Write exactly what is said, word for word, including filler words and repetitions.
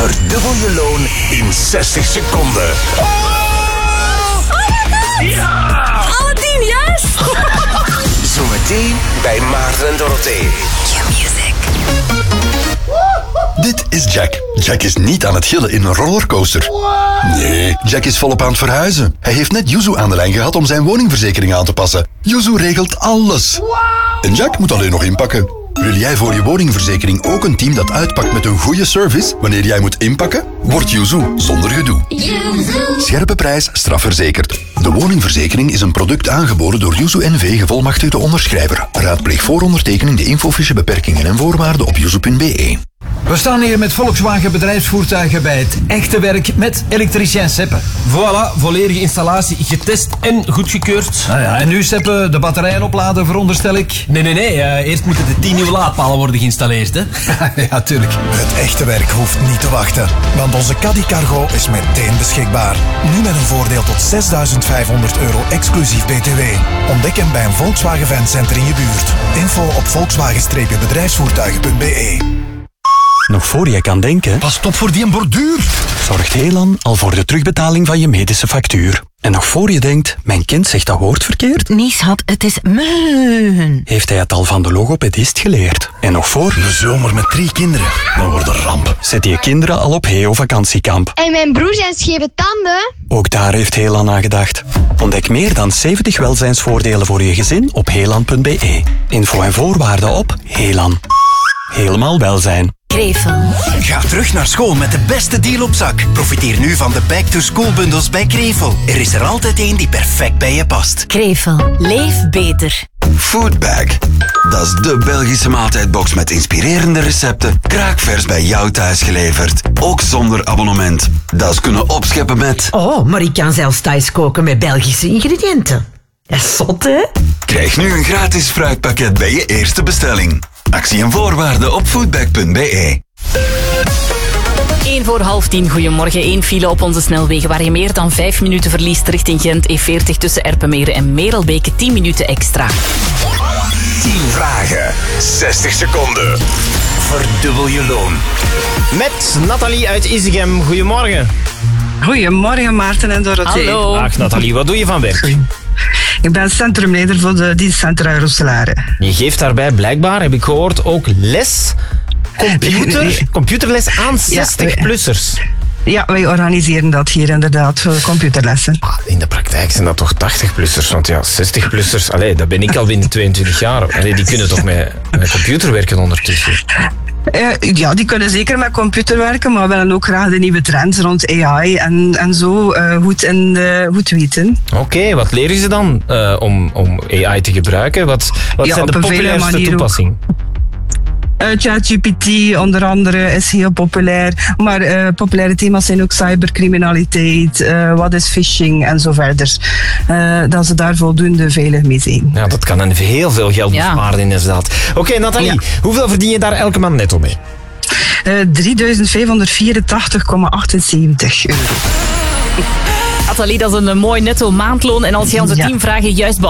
Verdubbel je loon in zestig seconden. Oh my god! Ja! Alle tien, yes! Zometeen bij Maarten en Dorothee. Q-music. Dit is Jack. Jack is niet aan het gillen in een rollercoaster. Nee, Jack is volop aan het verhuizen. Hij heeft net Yuzu aan de lijn gehad om zijn woningverzekering aan te passen. Yuzu regelt alles. En Jack moet alleen nog inpakken. Wil jij voor je woningverzekering ook een team dat uitpakt met een goede service wanneer jij moet inpakken? Word Yuzu zonder gedoe. Scherpe prijs, strafverzekerd. De woningverzekering is een product aangeboden door Yuzu N V gevolmachtigde onderschrijver. Raadpleeg voor ondertekening de infofiche beperkingen en voorwaarden op yuzu punt b e. We staan hier met Volkswagen bedrijfsvoertuigen bij het echte werk met elektricien Seppe. Voilà, volledige installatie getest en goedgekeurd. Nou ja, en nu Seppe, de batterijen opladen veronderstel ik. Nee, nee, nee. Uh, eerst moeten de tien nieuwe laadpalen worden geïnstalleerd, hè. Ja, tuurlijk. Het echte werk hoeft niet te wachten, want onze Caddy Cargo is meteen beschikbaar. Nu met een voordeel tot zesduizend vijfhonderd euro exclusief B T W. Ontdek hem bij een Volkswagen Fancenter in je buurt. Info op volkswagen bedrijfsvoertuigen punt b e. Nog voor je kan denken... Pas op voor die borduur. Zorgt Helan al voor de terugbetaling van je medische factuur. En nog voor je denkt, mijn kind zegt dat woord verkeerd... Nee, schat, het is meun. Heeft hij het al van de logopedist geleerd. En nog voor... De zomer met drie kinderen. Dan wordt een ramp. Zet je kinderen al op Heo vakantiekamp. En mijn broer zijn scheve tanden. Ook daar heeft Helan aan gedacht. Ontdek meer dan zeventig welzijnsvoordelen voor je gezin op helan punt b e. Info en voorwaarden op Helan. Helemaal welzijn. Krevel. Ga terug naar school met de beste deal op zak. Profiteer nu van de back-to-school-bundels bij Krevel. Er is er altijd één die perfect bij je past. Krevel. Leef beter. Foodbag. Dat is de Belgische maaltijdbox met inspirerende recepten. Kraakvers bij jou thuis geleverd. Ook zonder abonnement. Dat is kunnen opscheppen met... Oh, maar ik kan zelfs thuis koken met Belgische ingrediënten. Dat is zot, hè? Krijg nu een gratis fruitpakket bij je eerste bestelling. Actie en voorwaarden op foodbag punt b e. één voor half tien, goedemorgen. Eén file op onze snelwegen waar je meer dan vijf minuten verliest richting Gent. E veertig tussen Erpenmeren en Merelbeke, tien minuten extra. tien vragen, zestig seconden. Verdubbel je loon. Met Nathalie uit Isegem. Goedemorgen. Goedemorgen Maarten en Dorothee. Hallo. Dag Nathalie, wat doe je van werk? Ik ben centrumleider voor de dienstcentra Roeselare. Je geeft daarbij blijkbaar, heb ik gehoord, ook les, computer, computerles aan zestig-plussers. Ja, wij organiseren dat hier inderdaad, voor computerlessen. Ah, in de praktijk zijn dat toch tachtig-plussers, want ja, zestig-plussers, allee, dat ben ik al binnen tweeëntwintig jaar. Allee, die kunnen toch met, met computer werken ondertussen? Uh, ja, die kunnen zeker met computer werken, maar willen ook graag de nieuwe trends rond A I en, en zo uh, goed, in, uh, goed weten. Oké, okay, wat leren ze dan uh, om, om A I te gebruiken? Wat, wat ja, zijn de populairste toepassingen? Uh, ChatGPT onder andere is heel populair, maar uh, populaire thema's zijn ook cybercriminaliteit, uh, wat is phishing en zo verder. Uh, dat ze daar voldoende veilig mee zijn. Ja, dat kan een heel veel geld besparen, ja. Inderdaad. Oké, okay, Nathalie, ja. Hoeveel verdien je daar elke maand netto mee? Uh, drieduizend vijfhonderdvierentachtig komma achtenzeventig euro. Nathalie, dat is een mooi netto maandloon. En als je onze ja. tien vragen juist beantwoordt,